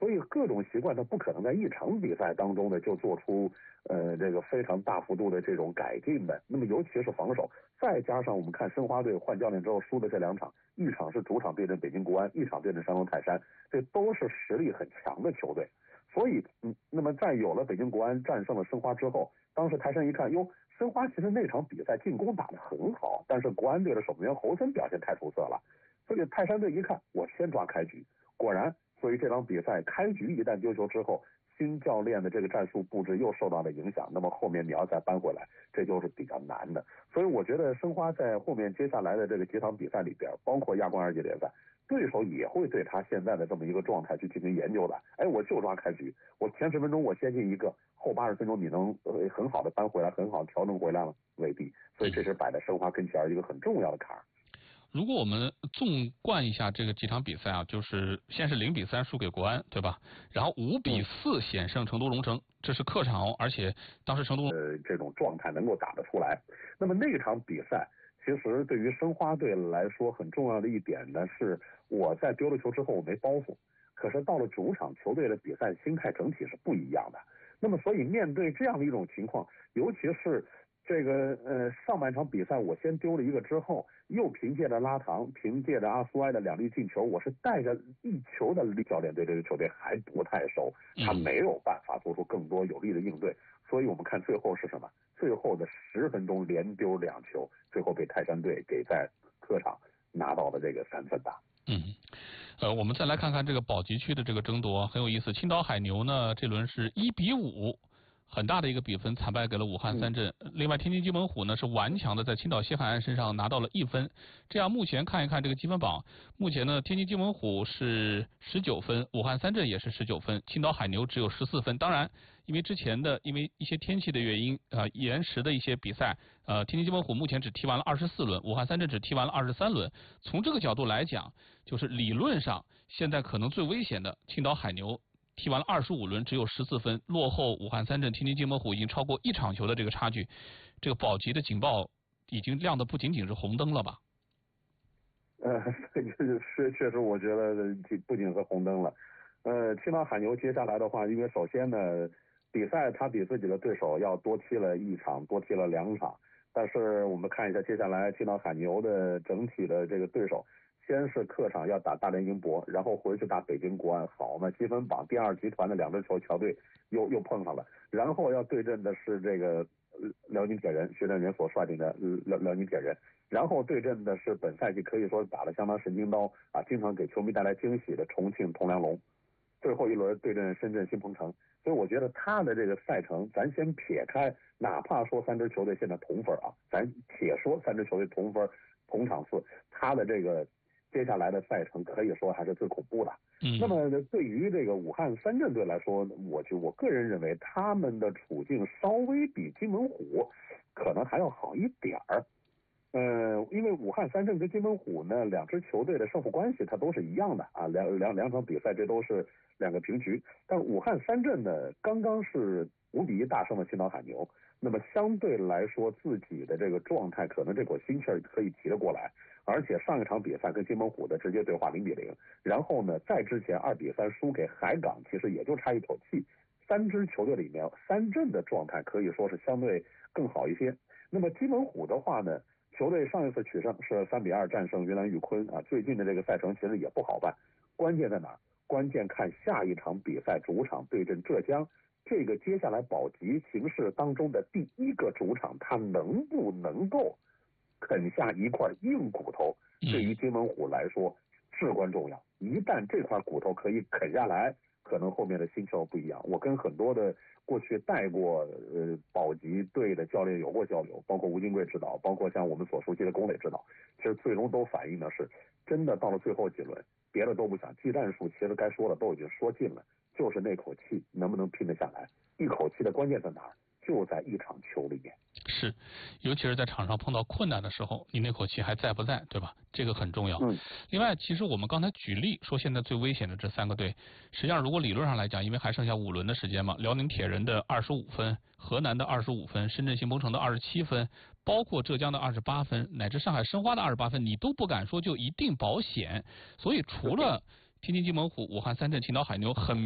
所以各种习惯它不可能在一场比赛当中呢就做出这个非常大幅度的这种改进的。那么尤其是防守，再加上我们看申花队换教练之后输的这2场，一场是主场对阵北京国安，一场对阵山东泰山，这都是实力很强的球队。所以那么在有了北京国安战胜了申花之后，当时泰山一看，哟，申花其实那场比赛进攻打得很好，但是国安队的守门员侯森表现太出色了，所以泰山队一看，我先抓开局。果然，所以这场比赛开局一旦丢球之后，新教练的这个战术布置又受到了影响，那么后面你要再扳回来，这就是比较难的。所以我觉得申花在后面接下来的这个几场比赛里边，包括亚冠2级联赛，对手也会对他现在的这么一个状态去进行研究的。哎，我就抓开局，我前10分钟我先进一个，后80分钟你能很好的扳回来，很好调整回来了，未必。所以这是摆在申花跟前一个很重要的坎儿。 如果我们纵观一下这个几场比赛啊，就是先是0-3输给国安，对吧？然后5-4险胜成都龙城，这是客场哦，而且当时成都这种状态能够打得出来。那么那场比赛，其实对于申花队来说很重要的一点呢，是我在丢了球之后我没包袱，可是到了主场，球队的比赛心态整体是不一样的。那么所以面对这样的一种情况，尤其是这个上半场比赛我先丢了一个之后，又凭借着拉唐，凭借着阿苏埃的2粒进球，我是带着一球的力，教练对这个球队还不太熟，他没有办法做出更多有力的应对。所以我们看最后是什么？最后的10分钟连丢2球，最后被泰山队给在客场拿到了这个3分大。 我们再来看看这个保级区的这个争夺很有意思。青岛海牛呢，这轮是1-5。很大的一个比分惨败给了武汉三镇。另外天津津门虎呢是顽强的在青岛西海岸身上拿到了1分。这样目前看一看这个积分榜，目前呢天津津门虎是19分，武汉三镇也是19分，青岛海牛只有14分。当然因为一些天气的原因延时的一些比赛，天津津门虎目前只踢完了24轮，武汉三镇只踢完了23轮。从这个角度来讲，就是理论上现在可能最危险的青岛海牛踢完了25轮，只有14分，落后武汉三镇、天津津门虎已经超过1场球的这个差距，这个保级的警报已经亮的不仅仅是红灯了吧？ 确实，我觉得不仅是红灯了。青岛海牛接下来的话，因为首先呢，比赛他比自己的对手要多踢了1场，多踢了2场，但是我们看一下接下来青岛海牛的整体的这个对手。先是客场要打大连英博，然后回去打北京国安，好嘛，积分榜第2集团的2支球队又碰上了，然后要对阵的是这个辽宁铁人，徐振元所率领的辽宁铁人，然后对阵的是本赛季可以说打得相当神经刀啊，经常给球迷带来惊喜的重庆铜梁龙，最后一轮对阵深圳新鹏城。所以我觉得他的这个赛程，咱先撇开，哪怕说3支球队现在同分啊，咱且说3支球队同分同场次，他的这个接下来的赛程可以说还是最恐怖的。那么对于这个武汉三镇队来说，我个人认为他们的处境稍微比津门虎可能还要好一点儿。因为武汉三镇跟津门虎呢2支球队的胜负关系它都是一样的啊，两场比赛这都是2个平局。但武汉三镇呢刚刚是5-1大胜了青岛海牛，那么相对来说自己的这个状态可能这口心气儿可以提得过来，而且上一场比赛跟津门虎的直接对话0-0，然后呢在之前2-3输给海港，其实也就差一口气。3支球队里面三镇的状态可以说是相对更好一些。那么津门虎的话呢，球队上一次取胜是3-2战胜云南玉坤啊，最近的这个赛程其实也不好办。关键在哪儿？关键看下一场比赛主场对阵浙江，这个接下来保级形势当中的第1个主场，他能不能够啃下一块硬骨头，对于津门虎来说至关重要。一旦这块骨头可以啃下来，可能后面的心气不一样。我跟很多的过去带过保级队的教练有过交流，包括吴金贵指导，包括像我们所熟悉的龚磊指导，其实最终都反映的是，真的到了最后几轮，别的都不想，技战术其实该说的都已经说尽了，就是那口气能不能拼得下来。一口气的关键在哪儿？就在一场球里面。是， 尤其是在场上碰到困难的时候，你那口气还在不在，对吧？这个很重要。另外，其实我们刚才举例说，现在最危险的这3个队，实际上如果理论上来讲，因为还剩下5轮的时间嘛，辽宁铁人的25分，河南的25分，深圳新鹏城的27分，包括浙江的28分，乃至上海申花的28分，你都不敢说就一定保险。所以除了天津津门虎、武汉三镇、青岛海牛很